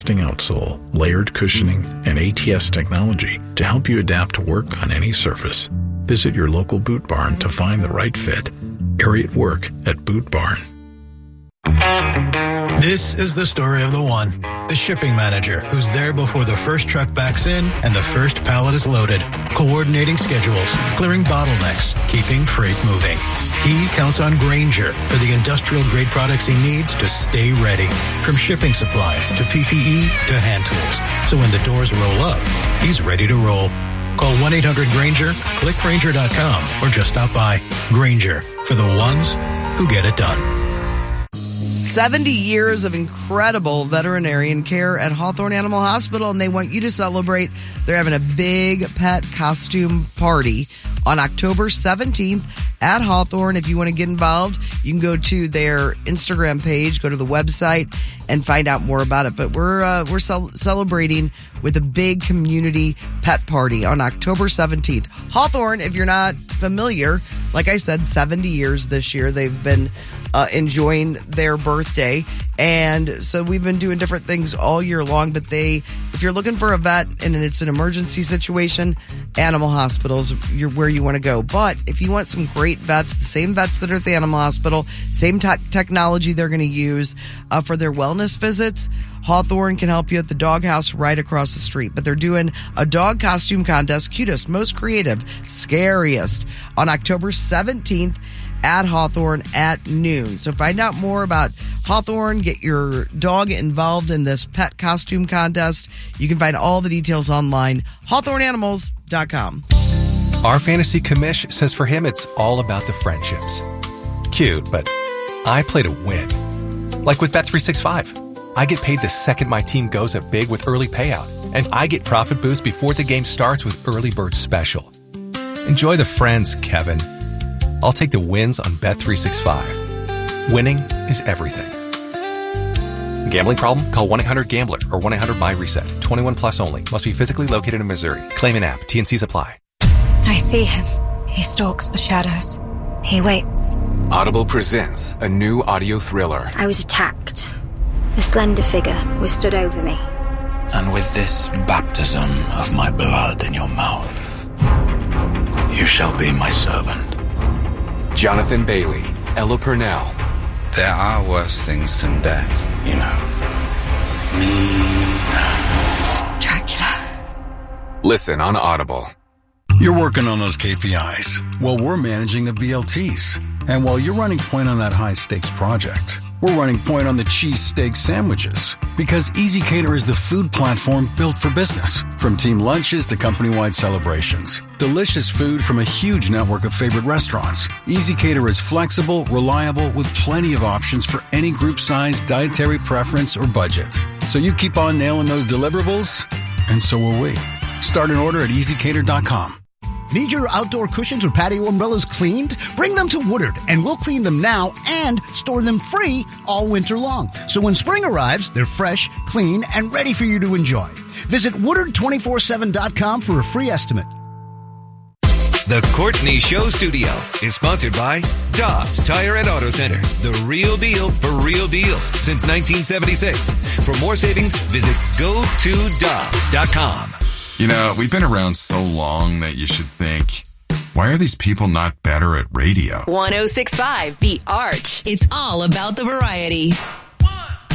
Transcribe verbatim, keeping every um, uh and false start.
outsole, layered cushioning, and A T S technology to help you adapt to work on any surface. Visit your local Boot Barn to find the right fit. Area at work at Boot Barn. This is the story of the one, the shipping manager, who's there before the first truck backs in and the first pallet is loaded, coordinating schedules, clearing bottlenecks, keeping freight moving. He counts on Grainger for the industrial-grade products he needs to stay ready, from shipping supplies to P P E to hand tools. So when the doors roll up, he's ready to roll. Call one eight hundred Grainger, click Grainger dot com, or just stop by. Grainger, for the ones who get it done. seventy years of incredible veterinarian care at Hawthorne Animal Hospital, and they want you to celebrate. They're having a big pet costume party on October seventeenth at Hawthorne. If you want to get involved, you can go to their Instagram page, go to the website, and find out more about it. But we're uh, we're cel- celebrating with a big community pet party on October seventeenth. Hawthorne, if you're not familiar, like I said, seventy years this year. They've been uh, enjoying their birthday. And so we've been doing different things all year long. But they, if you're looking for a vet and it's an emergency situation, animal hospitals, you're where you want to go. But if you want some great vets, the same vets that are at the animal hospital, same te- technology they're going to use uh, for their wellness visits, Hawthorne can help you at the doghouse right across the street. But they're doing a dog costume contest, cutest, most creative, scariest, on October seventeenth at Hawthorne at noon. So find out more about Hawthorne, get your dog involved in this pet costume contest. You can find all the details online, hawthorne animals dot com. Our fantasy commish says for him it's all about the friendships. Cute, but I play to win. Like with Bet three sixty-five. I get paid the second my team goes up big with early payout, and I get profit boost before the game starts with Early Bird Special. Enjoy the friends, Kevin. I'll take the wins on Bet three sixty-five. Winning is everything. Gambling problem? Call one eight hundred gambler or one eight hundred my reset. twenty-one plus only. Must be physically located in Missouri. Claim an app. T N Cs apply. I see him. He stalks the shadows. He waits. Audible presents a new audio thriller. I was attacked. A slender figure was stood over me. And with this baptism of my blood in your mouth, you shall be my servant. Jonathan Bailey, Ella Purnell. There are worse things than death, you know. Me. Dracula. Listen on Audible. You're working on those K P Is. Well, we're managing the B L Ts. And while you're running point on that high-stakes project, we're running point on the cheesesteak sandwiches. Because ezCater is the food platform built for business. From team lunches to company-wide celebrations. Delicious food from a huge network of favorite restaurants. ezCater is flexible, reliable, with plenty of options for any group size, dietary preference, or budget. So you keep on nailing those deliverables, and so will we. Start an order at easy cater dot com. Need your outdoor cushions or patio umbrellas cleaned? Bring them to Woodard, and we'll clean them now and store them free all winter long. So when spring arrives, they're fresh, clean, and ready for you to enjoy. Visit woodard two four seven dot com for a free estimate. The Courtney Show Studio is sponsored by Dobbs Tire and Auto Centers, the real deal for real deals since nineteen seventy-six. For more savings, visit go to dobbs dot com. You know, we've been around so long that you should think, why are these people not better at radio? one oh six point five The Arch. It's all about the variety.